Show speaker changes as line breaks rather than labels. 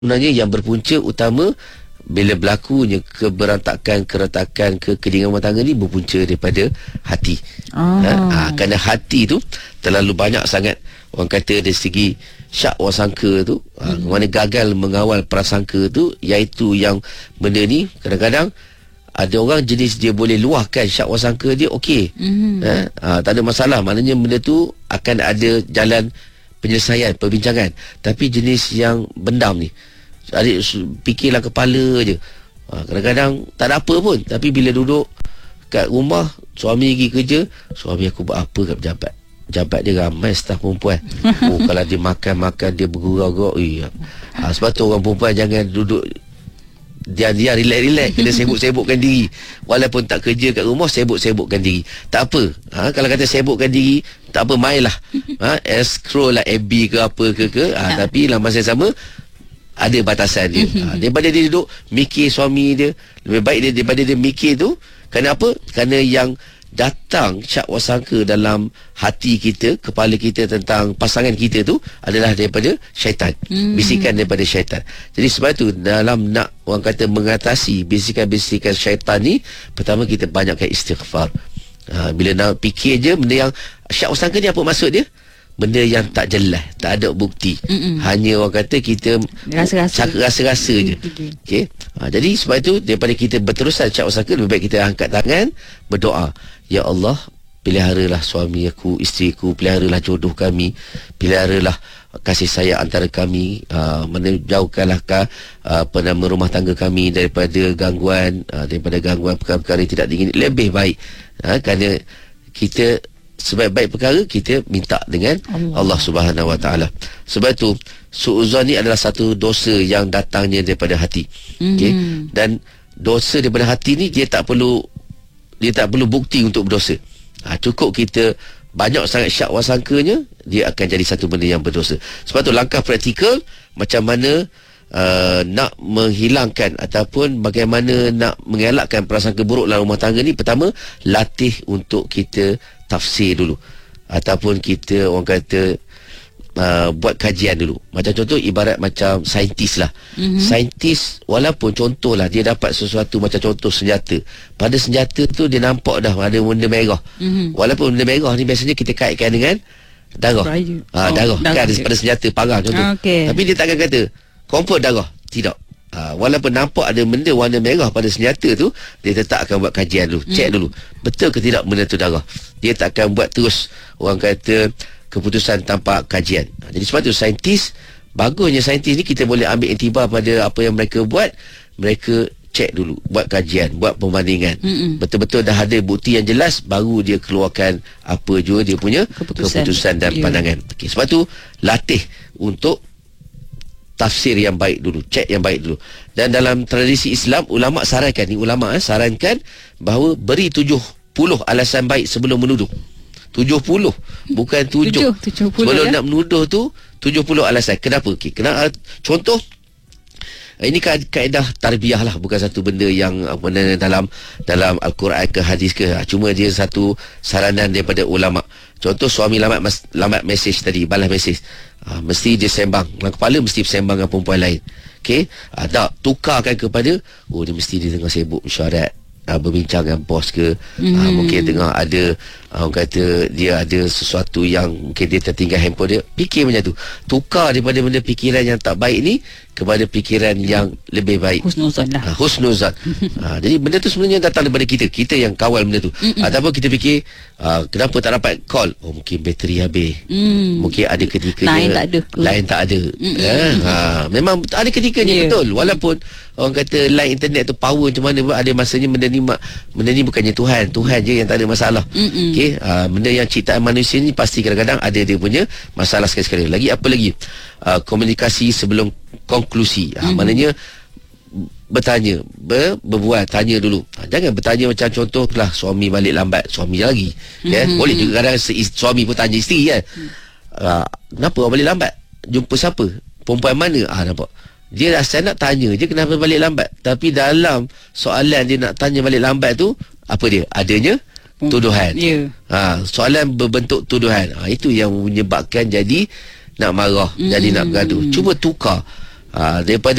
sebenarnya yang berpunca utama bila berlakunya keretakan, kekeringan rumah tangga ni berpunca daripada hati. Kerana hati tu terlalu banyak sangat, orang kata dari segi syak wasangka tu, mana gagal mengawal prasangka tu, iaitu yang benda ni kadang-kadang ada orang jenis dia boleh luahkan syak wasangka dia, okey. Tak ada masalah, maknanya benda tu akan ada jalan penyelesaian, perbincangan. Tapi jenis yang bendam ni, adik fikirlah kepala je, kadang-kadang tak ada apa pun. Tapi bila duduk kat rumah, suami pergi kerja, suami aku buat apa kat pejabat dia ramai staf perempuan. Kalau dia makan dia bergurau-gurau. Sebab tu orang perempuan jangan duduk dia relax, kena sibuk-sibukkan diri. Walaupun tak kerja kat rumah, sibuk-sibukkan diri. Tak apa. Kalau kata sibukkan diri, tak apa, mainlah. Scroll lah FB ke apa ke. Tapi dalam masa yang sama ada batasan dia. Daripada dia duduk mikir suami dia, lebih baik dia daripada dia mikir tu. Kenapa? Kerana yang datang syak wasangka dalam hati kita, kepala kita tentang pasangan kita tu adalah daripada syaitan. Bisikan daripada syaitan. Jadi sebab tu dalam nak orang kata mengatasi bisikan-bisikan syaitan ni, pertama kita banyakkan istighfar. Bila nak fikir je benda yang syak wasangka ni, apa maksud dia? Benda yang tak jelas, tak ada bukti. Hanya orang kata kita rasa-rasa je. Okay? Jadi sebab itu daripada kita berterusan syak wasangka, lebih baik kita angkat tangan, berdoa, ya Allah, peliharalah suami aku, isteri aku, peliharalah jodoh kami, peliharalah kasih sayang antara kami, menjauhkanlah rumah tangga kami daripada gangguan, perkara-perkara yang tidak diingini. Lebih baik kerana kita sebaik-baik perkara kita minta dengan Allah Subhanahu Wa Taala. Sebab tu suuzon ni adalah satu dosa yang datangnya daripada hati. Okey, dan dosa daripada hati ni dia tak perlu bukti untuk berdosa. Cukup kita banyak sangat syak wasangkanya, dia akan jadi satu benda yang berdosa. Sebab tu langkah praktikal macam mana nak menghilangkan ataupun bagaimana nak mengelakkan prasangka buruk dalam rumah tangga ni, pertama latih untuk kita tafsir dulu, ataupun kita orang kata buat kajian dulu. Macam contoh, ibarat macam saintis lah. Saintis walaupun contohlah dia dapat sesuatu, macam contoh senjata, pada senjata tu dia nampak dah ada benda merah. Walaupun benda merah ni biasanya kita kaitkan dengan darah. Darah kan pada senjata parang contoh. Tapi dia takkan kata confirm darah, tidak. Walaupun nampak ada benda warna merah pada senjata tu, dia tetap akan buat kajian dulu, cek dulu betul ke tidak benda tu darah. Dia tak akan buat terus orang kata keputusan tanpa kajian. Jadi sebab tu saintis, bagusnya saintis ni kita boleh ambil iktibar pada apa yang mereka buat. Mereka cek dulu, buat kajian, buat perbandingan, betul-betul dah ada bukti yang jelas, baru dia keluarkan apa juga dia punya keputusan dan pandangan. Sebab tu latih untuk tafsir yang baik dulu, cek yang baik dulu. Dan dalam tradisi Islam, ulama sarankan bahawa beri 70 alasan baik sebelum menuduh. 70, bukan 7. Sebelum nak menuduh tu 70 alasan. Kenapa? Contoh, ini kaedah tarbiyah lah, bukan satu benda yang dalam Al-Quran ke hadis ke. Cuma dia satu saranan daripada ulama. Contoh, suami lambat mesej tadi, balas mesej, mesti dia sembang dalam kepala, mesti sembang dengan perempuan lain. Okey, tak tukarkan kepada dia mesti dia tengah sibuk mesyuarat, berbincang dengan bos ke, mungkin tengah ada orang kata dia ada sesuatu yang mungkin dia tertinggal handphone dia. Fikir macam tu, tukar daripada benda fikiran yang tak baik ni kepada fikiran yang lebih baik, husnuzan lah. Husnuzan. Jadi benda tu sebenarnya datang daripada kita yang kawal benda tu. Ataupun kita fikir kenapa tak dapat call, mungkin bateri habis, mungkin ada ketikanya line tak ada. Memang ada ketikanya, betul. Walaupun orang kata line internet tu power macam mana, ada masanya benda ni bukannya Tuhan je yang tak ada masalah. Okey, benda yang ciptaan manusia ni pasti kadang-kadang ada dia punya masalah sekali-sekala. Lagi apa lagi? Komunikasi sebelum konklusi. Maknanya bertanya, berbual, tanya dulu. Jangan bertanya macam contohlah suami balik lambat, suami lagi. Boleh juga kadang suami pun tanya isteri kan. Kenapa awak balik lambat? Jumpa siapa? Perempuan mana? Nampak? Dia rasa nak tanya je kenapa balik lambat, tapi dalam soalan dia nak tanya balik lambat tu, apa dia? Adanya tuduhan. Soalan berbentuk tuduhan. Itu yang menyebabkan jadi nak marah, jadi nak bergaduh. Cuba tukar Daripada